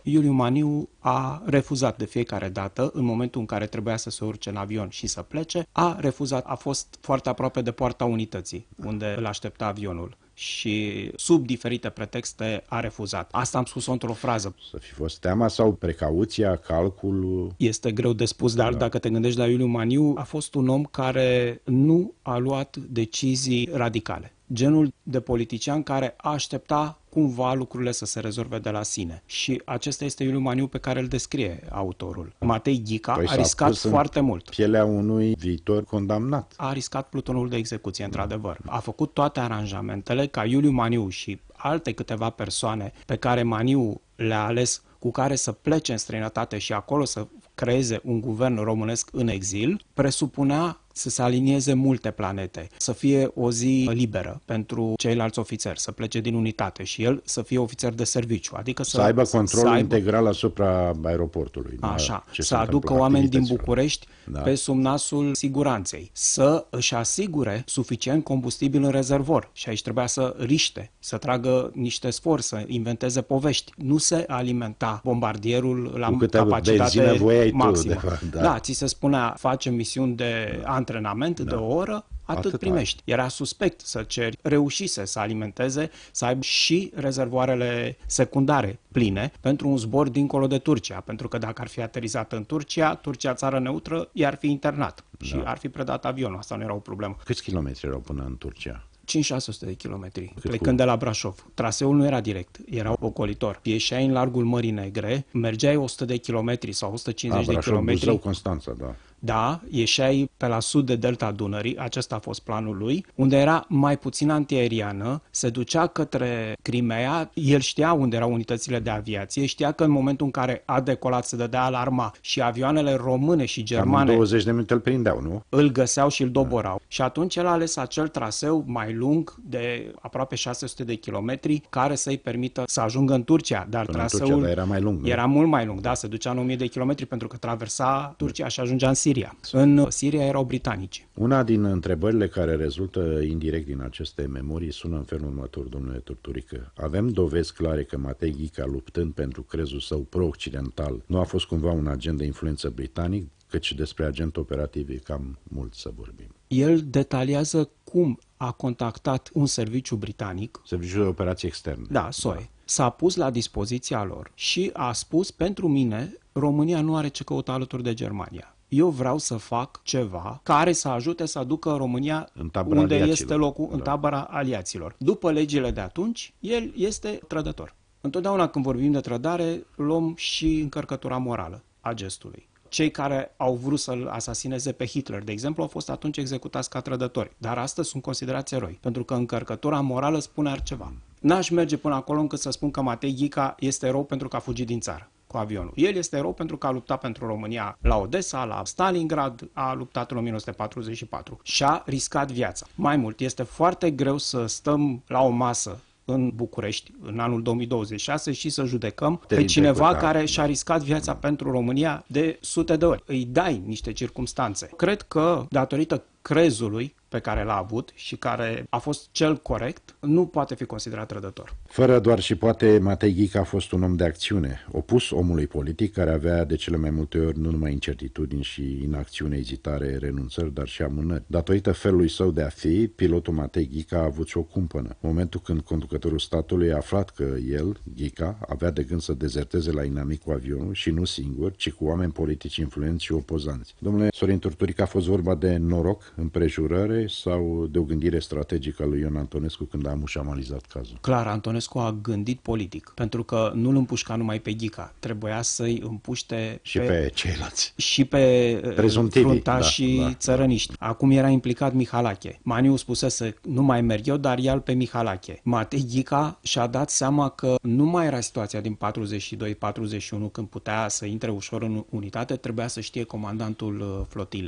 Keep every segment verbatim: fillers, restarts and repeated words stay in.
Iuliu Maniu a refuzat de fiecare dată, în momentul în care trebuia să se urce în avion și să plece, a refuzat, a fost foarte aproape de poarta unității, unde îl aștepta avionul. Și sub diferite pretexte a refuzat. Asta am spus-o într-o frază. Să fi fost teama sau precauția, calculul? Este greu de spus, dar da. Dacă te gândești la Iuliu Maniu, a fost un om care nu a luat decizii radicale. Genul de politician care a aștepta cumva lucrurile să se rezolve de la sine. Și acesta este Iuliu Maniu pe care îl descrie autorul. Matei Ghica păi a riscat foarte mult. Pielea unui viitor condamnat. A riscat plutonul de execuție, într-adevăr. A făcut toate aranjamentele ca Iuliu Maniu și alte câteva persoane pe care Maniu le-a ales cu care să plece în străinătate și acolo să creeze un guvern românesc în exil, presupunea să se alinieze multe planete, să fie o zi liberă pentru ceilalți ofițeri, să plece din unitate și el să fie ofițer de serviciu, adică să, să aibă control să aibă... integral asupra aeroportului. Așa, să aducă oameni din București da. pe sub nasul siguranței, să își asigure suficient combustibil în rezervor și aici trebuia să riște, să tragă niște sfori, să inventeze povești. Nu se alimenta bombardierul la capacitate maximă. Tu, fapt, da. da, ți se spunea, face misiuni de da. antrenament da. de o oră, atât, atât primești. Era suspect să ceri. Reușise să alimenteze, să aibă și rezervoarele secundare pline pentru un zbor dincolo de Turcia. Pentru că dacă ar fi aterizat în Turcia, Turcia țară neutră, i-ar fi internat da. și ar fi predat avionul. Asta nu era o problemă. Câți kilometri erau până în Turcia? cinci șase sute de kilometri, plecând cu... de la Brașov. Traseul nu era direct, era ocolitor. Ieșeai în largul Mării Negre, mergeai o sută de kilometri sau o sută cincizeci A, de kilometri. Buzău, Constanța, da. Da, ieșeai pe la sud de delta Dunării, acesta a fost planul lui, unde era mai puțin antiaeriană, se ducea către Crimea, el știa unde erau unitățile de aviație, știa că în momentul în care a decolat se dădea alarma și avioanele române și germane... Cam în douăzeci de minute îl prindeau, nu? Îl găseau și îl doborau. Da. Și atunci el a ales acel traseu mai lung de aproape șase sute de kilometri care să-i permită să ajungă în Turcia, dar Până traseul Turcia, dar era mai lung, nu? Era mult mai lung, da, se ducea în o mie de kilometri pentru că traversa Turcia și ajungea în Siria. În Siria erau britanici. Una din întrebările care rezultă indirect din aceste memorii sună în felul următor, domnule Turturică. Avem dovezi clare că Matei Ghica, luptând pentru crezul său pro-occidental, nu a fost cumva un agent de influență britanic, căci despre agent operativ e cam mult să vorbim. El detaliază cum a contactat un serviciu britanic. Serviciul de operații externe. Da, S O E. Da. S-a pus la dispoziția lor și a spus, pentru mine, România nu are ce căuta alături de Germania. Eu vreau să fac ceva care să ajute să aducă România unde este locul, da. în tabăra aliaților. După legile de atunci, el este trădător. Întotdeauna când vorbim de trădare, luăm și încărcătura morală a gestului. Cei care au vrut să-l asasineze pe Hitler, de exemplu, au fost atunci executați ca trădători, dar astăzi sunt considerați eroi, pentru că încărcătura morală spune altceva. N-aș merge până acolo încât să spun că Matei Ghica este erou pentru că a fugit din țară cu avionul. El este erou pentru că a luptat pentru România la Odessa, la Stalingrad, a luptat în o mie nouă sute patruzeci și patru și a riscat viața. Mai mult, este foarte greu să stăm la o masă în București în anul două mii douăzeci și șase și să judecăm pe cineva care și-a riscat viața pentru România de sute de ori. Îi dai niște circumstanțe. Cred că, datorită crezului pe care l-a avut și care a fost cel corect, nu poate fi considerat trădător. Fără doar și poate, Matei Ghica a fost un om de acțiune, opus omului politic care avea de cele mai multe ori nu numai incertitudini și inacțiune, ezitare, renunțări, dar și amânări. Datorită felului său de a fi, pilotul Matei Ghica a avut și o cumpănă. Momentul când conducătorul statului a aflat că el, Ghica, avea de gând să dezerteze la inamic cu avionul și nu singur, ci cu oameni politici influenți și opozanți. Domnule Sorin Turturică, a fost vorba de noroc, împrejurare sau de o gândire strategică a lui Ion Antonescu când a mușamalizat cazul? Clar, Antonescu a gândit politic, pentru că nu îl împușca numai pe Ghica, trebuia să-i împuște și pe, pe ceilalți. Și pe fruntașii da, da, țărăniști. Da. Acum era implicat Mihalache. Maniu spusese, nu mai merg eu, dar ia-l pe Mihalache. Matei Ghica și-a dat seama că nu mai era situația din patruzeci și doi patruzeci și unu când putea să intre ușor în unitate, trebuia să știe comandantul flotilei.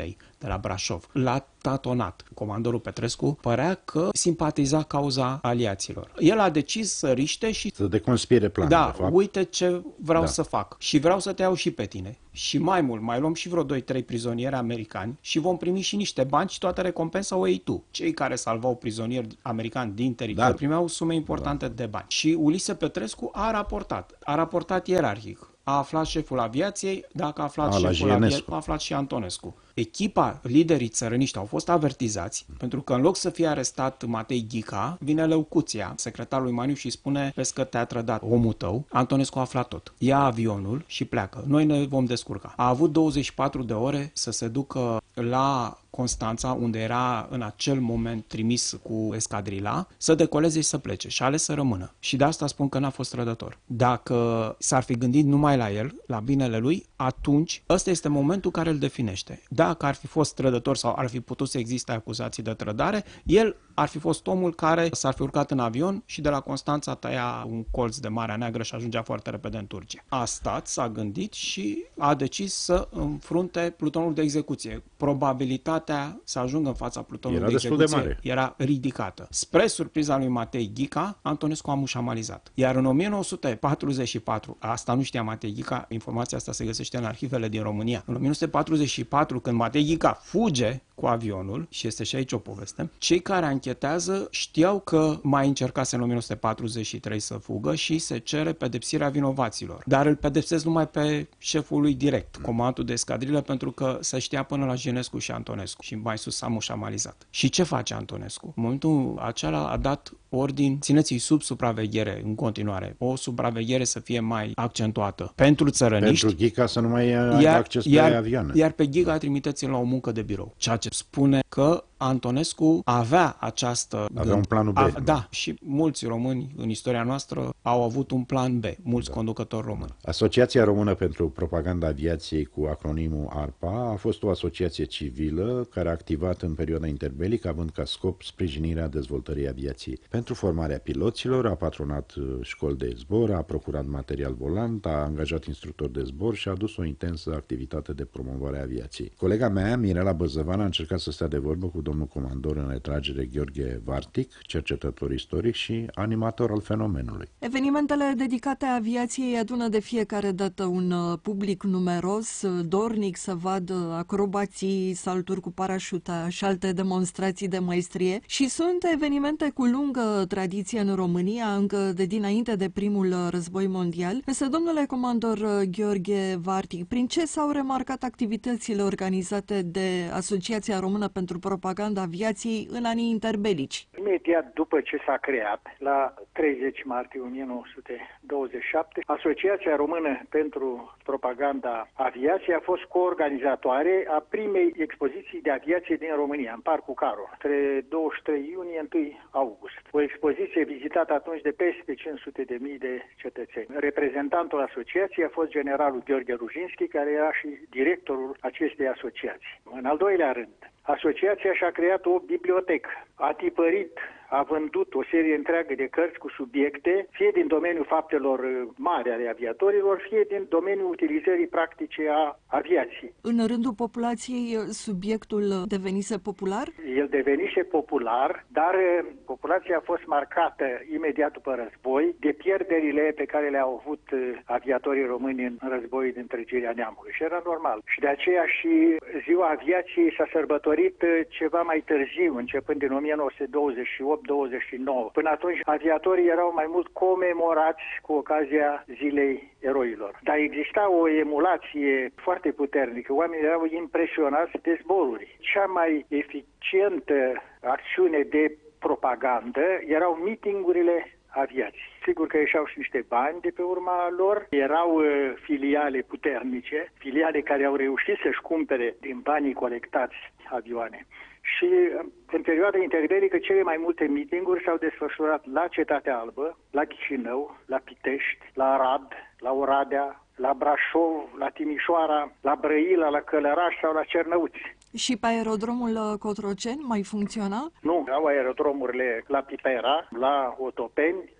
de la Brașov. L-a tatonat. Comandorul Petrescu părea că simpatiza cauza aliaților. El a decis să riște și să deconspire planul, da, de fapt. uite ce vreau da. să fac și vreau să te iau și pe tine. Și mai mult, mai luăm și vreo doi trei prizonieri americani și vom primi și niște bani și toată recompensa o iei tu. Cei care salvau prizonieri americani din teritoriu da. primeau sume importante da. de bani. Și Ulise Petrescu a raportat. A raportat ierarhic. A aflat șeful aviației, dacă a aflat a, șeful aviației, a aflat și Antonescu. Echipa, liderii țărăniști au fost avertizați, pentru că în loc să fie arestat Matei Ghica, vine Lăucuția, secretarul lui Maniu, și spune: vezi că te-a trădat omul tău. Antonescu a aflat tot. Ia avionul și pleacă. Noi ne vom descurca. A avut douăzeci și patru de ore să se ducă la Constanța, unde era în acel moment trimis cu escadrila, să decoleze și să plece. Și a ales să rămână. Și de asta spun că n-a fost trădător. Dacă s-ar fi gândit numai la el, la binele lui, atunci ăsta este momentul care îl definește. Dacă ar fi fost trădător sau ar fi putut să existe acuzații de trădare, el ar fi fost omul care s-ar fi urcat în avion și de la Constanța tăia un colț de Marea Neagră și ajungea foarte repede în Turcia. A stat, s-a gândit și a decis să înfrunte plutonul de execuție. Probabilitatea să ajungă în fața plutonului era de execuție de mare. era ridicată. Spre surpriza lui Matei Ghica, Antonescu a mușamalizat. Iar în o mie nouă sute patruzeci și patru, asta nu știa Matei Ghica, informația asta se găsește în arhivele din România. În o mie nouă sute patruzeci și patru, când Matei Ghica fuge cu avionul, și este și aici o poveste, cei care anchetează știau că mai încercase în o mie nouă sute patruzeci și trei să fugă și se cere pedepsirea vinovaților. Dar îl pedepsesc numai pe șeful lui direct, comandantul de escadrilă, pentru că se știa până la Ginescu și Antonescu și mai sus s-a mușamalizat. Și ce face Antonescu? În momentul acela a dat ordin: țineți-i sub supraveghere în continuare. O supraveghere să fie mai accentuată pentru țărăniști. Pentru Ghica să nu mai aibă acces iar, pe avioane. Iar pe Ghica da. trimiteți-l la o muncă de birou. Ceea ce spune că Antonescu avea această... Avea gând. un plan B. A, da, și mulți români în istoria noastră au avut un plan B, mulți da. conducători români. Asociația Română pentru Propaganda Aviației, cu acronimul ARPA, a fost o asociație civilă care a activat în perioada interbelică, având ca scop sprijinirea dezvoltării aviației. Pentru formarea piloților a patronat școli de zbor, a procurat material volant, a angajat instructori de zbor și a adus o intensă activitate de promovare a aviației. Colega mea, Mirela Băzăvan, a încercat să stea de vorbă cu domnul comandor în retragere Gheorghe Vartic, cercetător istoric și animator al fenomenului. Evenimentele dedicate aviației adună de fiecare dată un public numeros, dornic să vadă acrobații, salturi cu parașuta și alte demonstrații de maestrie, și sunt evenimente cu lungă tradiție în România, încă de dinainte de primul război mondial. Însă, domnule comandor Gheorghe Vartic, prin ce s-au remarcat activitățile organizate de Asociația Română pentru Propaganda Aviației în anii interbelici? Imediat după ce s-a creat, la treizeci martie o mie nouă sute douăzeci și șapte, Asociația Română pentru Propaganda Aviației a fost coorganizatoare a primei expoziții de aviație din România, în Parcul Caro, între douăzeci și trei iunie - unu august. O expoziție vizitată atunci de peste cinci sute de mii de cetățeni. Reprezentantul asociației a fost generalul Gheorghe Rujinski, care era și directorul acestei asociații. În al doilea rând, asociația și-a creat o bibliotecă, a tipărit, a vândut o serie întreagă de cărți cu subiecte, fie din domeniul faptelor mari ale aviatorilor, fie din domeniul utilizării practice a aviației. În rândul populației subiectul devenise popular? El devenise popular, dar populația a fost marcată imediat după război de pierderile pe care le-au avut aviatorii români în războiul din întregirea neamului. Și era normal. Și de aceea și ziua aviației s-a sărbătorit ceva mai târziu, începând din o mie nouă sute douăzeci și opt - douăzeci și nouă. Până atunci, aviatorii erau mai mult comemorați cu ocazia Zilei Eroilor. Dar exista o emulație foarte puternică. Oamenii erau impresionați de zboruri. Cea mai eficientă acțiune de propagandă erau meetingurile aviații. Sigur că ieșeau și niște bani de pe urma lor. Erau uh, filiale puternice, filiale care au reușit să-și cumpere din banii colectați avioane. Și în perioada interbelică cele mai multe meeting-uri s-au desfășurat la Cetatea Albă, la Chișinău, la Pitești, la Arad, la Oradea, la Brașov, la Timișoara, la Brăila, la Călăraș sau la Cernăuți. Și pe aerodromul Cotroceni mai funcționa? Nu, au aerodromurile la Pipera, la Otopeni,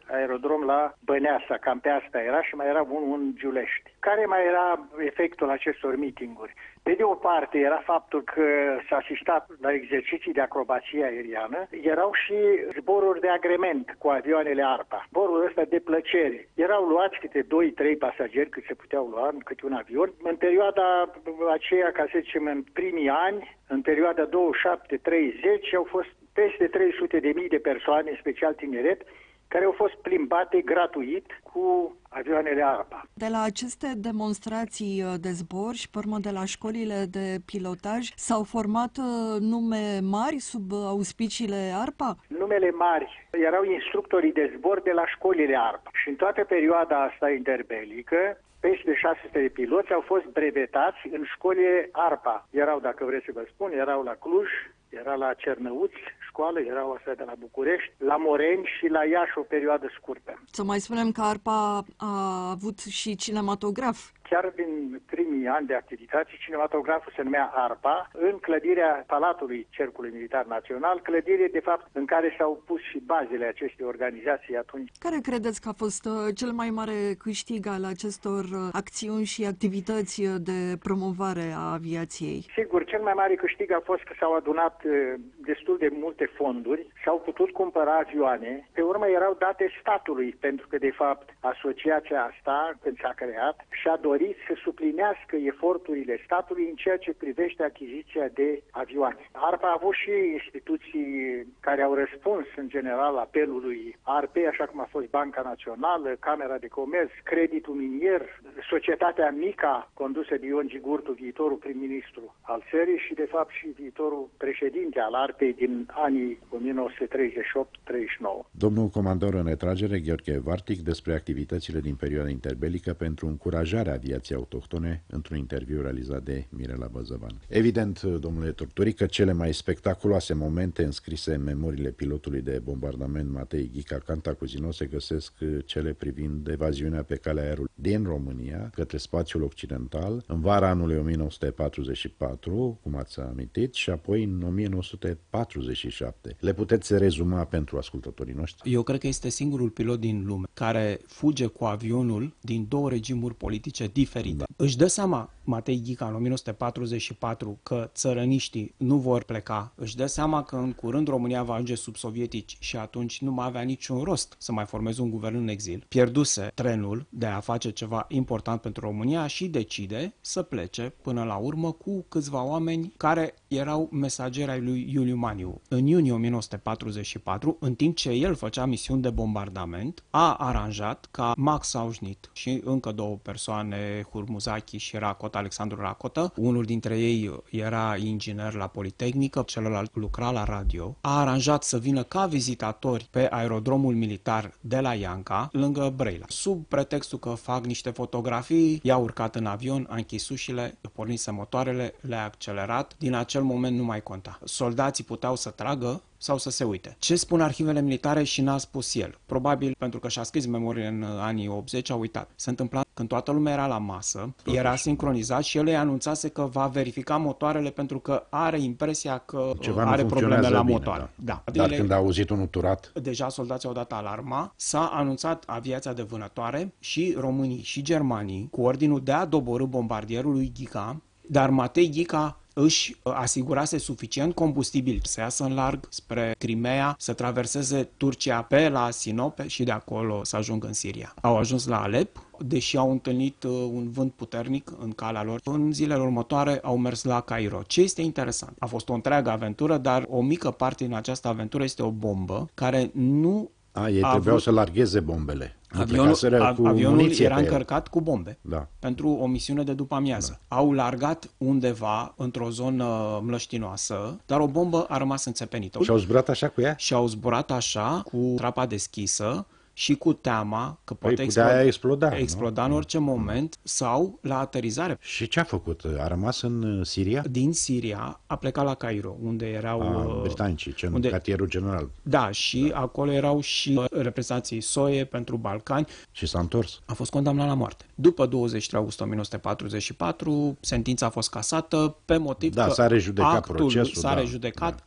aerodrom la Băneasa, cam pe asta era, și mai era unul în Giulești. Care mai era efectul acestor meetinguri? Pe de o parte era faptul că s-a asistat la exerciții de acrobație aeriană, erau și zboruri de agrement cu avioanele ARPA. Zborul ăsta de plăcere. Erau luați câte doi trei pasageri cât se puteau lua în câte un avion. În perioada aceea, ca să zicem, în primii ani, în perioada douăzeci și șapte treizeci, au fost peste trei sute de mii de persoane, în special tineret, care au fost plimbate gratuit cu avioanele ARPA. De la aceste demonstrații de zbor și, pe urmă, de la școlile de pilotaj, s-au format nume mari sub auspiciile ARPA? Numele mari erau instructorii de zbor de la școlile ARPA. Și în toată perioada asta interbelică, peste șase sute de piloți au fost brevetați în școlile ARPA. Erau, dacă vreți să vă spun, erau la Cluj, era la Cernăuți, școală, erau astea de la București, la Moreni și la Iași o perioadă scurtă. Să mai spunem că ARPA a avut și cinematograf. Chiar din primii ani de activitate, cinematograful se numea ARPA, în clădirea Palatului Cercului Militar Național, clădire, de fapt, în care s-au pus și bazele acestei organizații atunci. Care credeți că a fost cel mai mare câștig al acestor acțiuni și activități de promovare a aviației? Sigur, cel mai mare câștig a fost că s-au adunat destul de multe fonduri, s-au putut cumpăra avioane, pe urmă erau date statului, pentru că, de fapt, asociația asta, când s-a creat, și-a dorit să suplinească eforturile statului în ceea ce privește achiziția de avioane. ARPA a avut și instituții care au răspuns, în general, apelului A R P, așa cum a fost Banca Națională, Camera de Comerț, Creditul Minier, Societatea Mica, condusă de Ion Gigurtu, viitorul prim-ministru al țării și, de fapt, și viitorul președinte al A R P din anii o mie nouă sute treizeci și opt treizeci și nouă. Domnul comandor în retragere, Gheorghe Vartic, despre activitățile din perioada interbelică pentru încurajarea aviației autohtone într-un interviu realizat de Mirela Băzăvan. Evident, domnule Turturică, cele mai spectaculoase momente înscrise în memoriile pilotului de bombardament Matei Ghica Cantacuzino se găsesc cele privind evaziunea pe calea aerului din România către spațiul occidental în vara anului o mie nouă sute patruzeci și patru, cum ați amintit, și apoi în o mie nouă sute patruzeci și șapte. Le puteți rezuma pentru ascultătorii noștri? Eu cred că este singurul pilot din lume care fuge cu avionul din două regimuri politice diferite. Da. Își dă seama Matei Ghica în o mie nouă sute patruzeci și patru că țărăniștii nu vor pleca. Își dă seama că în curând România va ajunge sub sovietici și atunci nu mai avea niciun rost să mai formeze un guvern în exil. Pierduse trenul de a face ceva important pentru România și decide să plece până la urmă cu câțiva oameni care erau mesageri ai lui Iuliu Maniu. În iunie o mie nouă sute patruzeci și patru, în timp ce el făcea misiuni de bombardament, a aranjat ca Max Saușnit și încă două persoane, Hurmuzachi și Racot, Alexandru Racotă, unul dintre ei era inginer la Politehnică, celălalt lucra la radio, a aranjat să vină ca vizitatori pe aerodromul militar de la Ianca, lângă Brăila. Sub pretextul că fac niște fotografii, i-a urcat în avion, a închis ușile, pornise motoarele, le-a accelerat. Din acel moment nu mai conta. Soldații puteau să tragă sau să se uite. Ce spun arhivele militare și n-a spus el? Probabil pentru că și-a scris memorie în anii optzeci, a uitat. Se întâmpla când toată lumea era la masă, era sincronizat și el îi anunțase că va verifica motoarele pentru că are impresia că ceva are probleme la bine, motoare. Da. Da. Dar ele... când a auzit unul turat? Deja soldații au dat alarma, s-a anunțat aviația de vânătoare și românii și germanii cu ordinul de a doborî bombardierul lui Ghica, dar Matei Ghica își asigurase suficient combustibil să iasă în larg spre Crimea, să traverseze Turcia pe la Sinope și de acolo să ajungă în Siria. Au ajuns la Alep, deși au întâlnit un vânt puternic în calea lor. În zilele următoare au mers la Cairo. Ce este interesant? A fost o întreagă aventură, dar o mică parte din această aventură este o bombă care nu A, ei trebuiau vrut... să largheze bombele. Avionul, cu avionul era încărcat cu bombe da. pentru o misiune de după amiază. Da. Au largat undeva într-o zonă mlăștinoasă, dar o bombă a rămas înțepenită. Și au zburat așa cu ea? Și au zburat așa, cu trapa deschisă și cu teama că poate păi, exploda, exploda, exploda în orice moment sau la aterizare. Și ce a făcut? A rămas în Siria? Din Siria a plecat la Cairo, unde erau a, britanicii, unde... cartierul general. Da, și da. acolo erau și reprezentanții S O E pentru Balcani. Și s-a întors. A fost condamnat la moarte. După douăzeci și trei august o mie nouă sute patruzeci și patru, sentința a fost casată pe motiv da, că s-a rejudecat actul procesul, s-a da, rejudecat,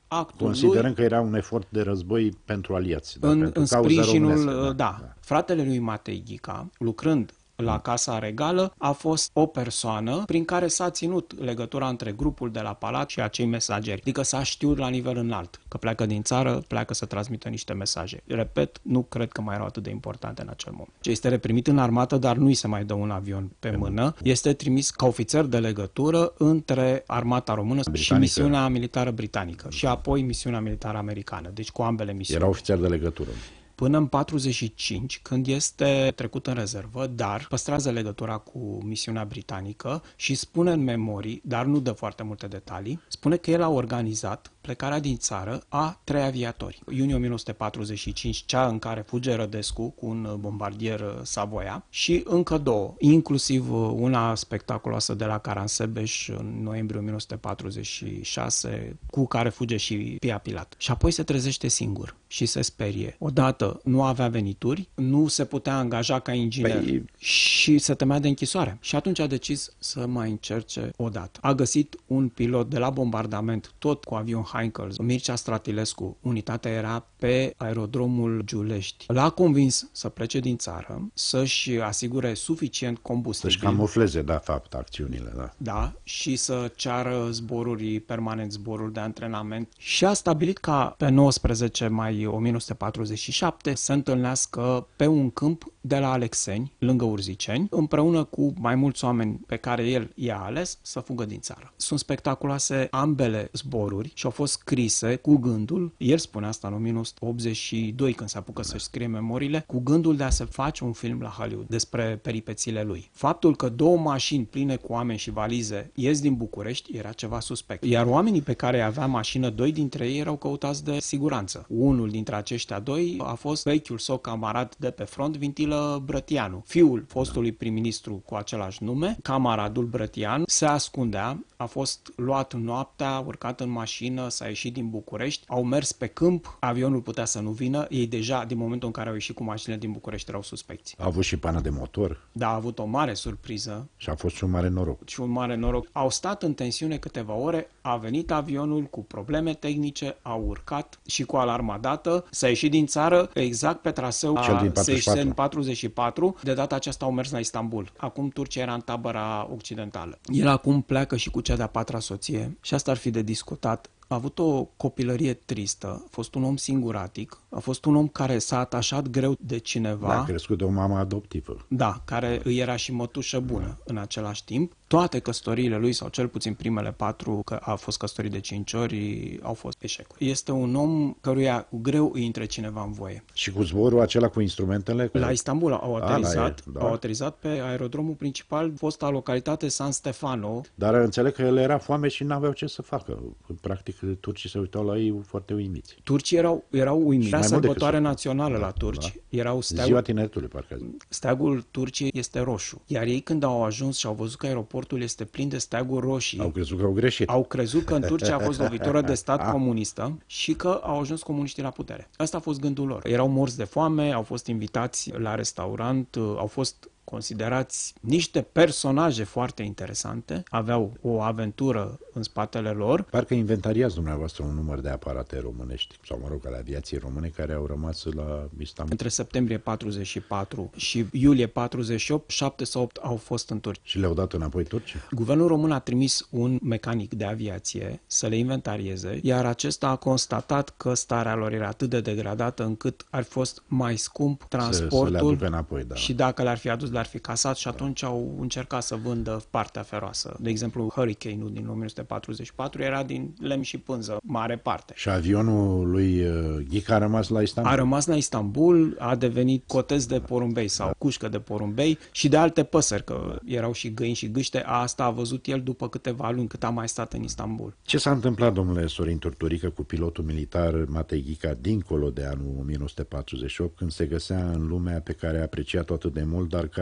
actul Considerând lui, că era un efort de război pentru aliați. Da, în, pentru în cauza sprijinul, românească, da, da. da. Fratele lui Matei Ghica, lucrând la Casa Regală, a fost o persoană prin care s-a ținut legătura între grupul de la palat și acei mesageri. Adică s-a știut la nivel înalt că pleacă din țară, pleacă să transmită niște mesaje. Repet, nu cred că mai erau atât de importante în acel moment. Este reprimit în armată, dar nu-i se mai dă un avion pe mână. Este trimis ca ofițer de legătură între armata română Britanică. și misiunea militară britanică și apoi misiunea militară americană. Deci cu ambele misiuni. Era ofițer de legătură. Până în patruzeci și cinci, când este trecut în rezervă, dar păstrează legătura cu misiunea britanică și spune în memorii, dar nu dă foarte multe detalii, spune că el a organizat plecarea din țară a trei aviatori. Iunie o mie nouă sute patruzeci și cinci, cea în care fuge Rădescu cu un bombardier Savoia, și încă două, inclusiv una spectaculoasă de la Caransebeș în noiembrie o mie nouă sute patruzeci și șase, cu care fuge și Pia Pilat. Și apoi se trezește singur și se sperie. Odată nu avea venituri, nu se putea angaja ca inginer păi... și se temea de închisoare. Și atunci a decis să mai încerce odată. A găsit un pilot de la bombardament, tot cu avion Heinkels, Mircea Stratilescu. Unitatea era pe aerodromul Giulești. L-a convins să plece din țară, să-și asigure suficient combustibil. Să-și camufleze, da, fapt, acțiunile, da. Da, și să ceară zboruri permanent, zboruri de antrenament. Și a stabilit ca pe nouăsprezece mai o mie nouă sute patruzeci și șapte se întâlnească pe un câmp de la Alexeni, lângă Urziceni, împreună cu mai mulți oameni pe care el i-a ales să fugă din țară. Sunt spectaculoase ambele zboruri și au fost scrise cu gândul, el spune asta în o mie nouă sute optzeci și doi când se apucă să-și scrie memoriile, cu gândul de a se face un film la Hollywood despre peripețiile lui. Faptul că două mașini pline cu oameni și valize ies din București era ceva suspect. Iar oamenii pe care avea mașină, doi dintre ei erau căutați de siguranță. Unul dintre aceștia doi a fost vechiul său camarad de pe front, Vintilă Brătianu. Fiul fostului prim-ministru cu același nume, camaradul Brătianu, se ascundea, a fost luat noaptea, urcat în mașină, s-a ieșit din București, au mers pe câmp, avionul putea să nu vină, ei deja, din momentul în care au ieșit cu mașinile din București, erau suspecți. A avut și pană de motor. Da, a avut o mare surpriză. Și a fost și un mare noroc. Și un mare noroc. Au stat în tensiune câteva ore, a venit avionul cu probleme tehnice, a urcat și cu alarma dată, s-a ieșit din țară exact pe traseu Seyșeni patruzeci și patru. De data aceasta au mers la Istanbul. Acum Turcia era în tabăra occidentală. El acum pleacă și cu cea de-a patra soție și asta ar fi de discutat. A avut o copilărie tristă, a fost un om singuratic, a fost un om care s-a atașat greu de cineva. A crescut de o mamă adoptivă. Da, care îi era și mătușă bună în același timp. Toate căsătoriile lui, sau cel puțin primele patru, că a fost căsătorit de cinci ori, au fost eșecuri. Este un om căruia cu greu îi intre cineva în voie. Și cu zborul acela cu instrumentele? La Istanbul au aterizat, a, da. au aterizat pe aerodromul principal, fosta localitate San Stefano. Dar înțeleg că el era foame și n-aveau ce să facă. Practic, turcii se uitau la ei foarte uimiți. Turcii erau, erau uimiți. Era sărbătoare națională da, la turci. Da. Erau steagul, Ziua tineretului, parcă. Steagul Turciei este roșu. Iar ei, când au ajuns și au văzut că aeroportul este plin de steaguri roșii, au crezut că au greșit. Au crezut că în Turcia a fost lovitură de stat comunistă și că au ajuns comuniștii la putere. Asta a fost gândul lor. Erau morți de foame, au fost invitați la restaurant, au fost considerați niște personaje foarte interesante, aveau o aventură în spatele lor. Parcă inventariați dumneavoastră un număr de aparate românești, sau mă rog, ale aviației române, care au rămas la Istanbul. Între septembrie patruzeci și patru și iulie patruzeci și opt, șapte sau opt au fost în Turcia. Și le-au dat înapoi turcii? Guvernul român a trimis un mecanic de aviație să le inventarieze, iar acesta a constatat că starea lor era atât de degradată încât ar fi fost mai scump transportul să, să le aducă înapoi, da. Și dacă le-ar fi adus, le-ar fi casat și atunci au încercat să vândă partea feroasă. De exemplu, Hurricane-ul din o mie nouă sute patruzeci și patru era din lemn și pânză, mare parte. Și avionul lui Ghica a rămas la Istanbul? A rămas la Istanbul, a devenit cotez de porumbei sau cușcă de porumbei și de alte păsări, că erau și găini și gâște. Asta a văzut el după câteva luni cât a mai stat în Istanbul. Ce s-a întâmplat, domnule Sorin Turturică, cu pilotul militar Matei Ghica dincolo de anul o mie nouă sute patruzeci și opt, când se găsea în lumea pe care a apreciat-o atât de mult, dar care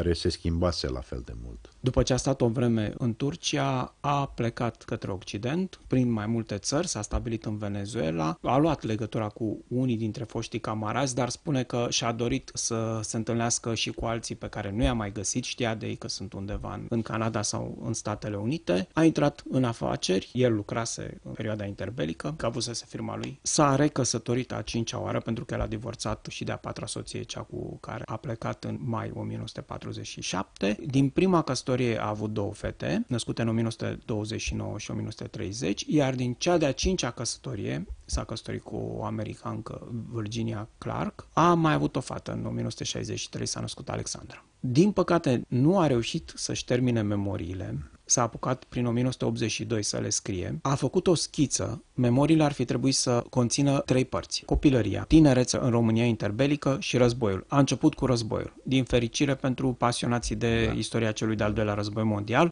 care se schimbase la fel de mult. După ce a stat o vreme în Turcia, a plecat către Occident, prin mai multe țări, s-a stabilit în Venezuela, a luat legătura cu unii dintre foștii camarazi, dar spune că și-a dorit să se întâlnească și cu alții pe care nu i-a mai găsit, știa de ei că sunt undeva în Canada sau în Statele Unite. A intrat în afaceri, el lucrase în perioada interbelică, că avusese firma lui. S-a recăsătorit a cincea oară, pentru că el a divorțat și de-a patra soție, cea cu care a plecat în mai o mie nouă sute patruzeci și șapte. Din prima căsătorie a avut două fete, născute în o mie nouă sute douăzeci și nouă și o mie nouă sute treizeci, iar din cea de-a cincea căsătorie, s-a căsătorit cu o americancă, Virginia Clark, a mai avut o fată, în o mie nouă sute șaizeci și trei s-a născut Alexandra. Din păcate, nu a reușit să-și termine memoriile, s-a apucat prin o mie nouă sute optzeci și doi să le scrie, a făcut o schiță, memoriile ar fi trebuit să conțină trei părți: copilăria, tinerețe în România interbelică și războiul. A început cu războiul. Din fericire pentru pasionații de da. istoria celui de-al doilea război mondial,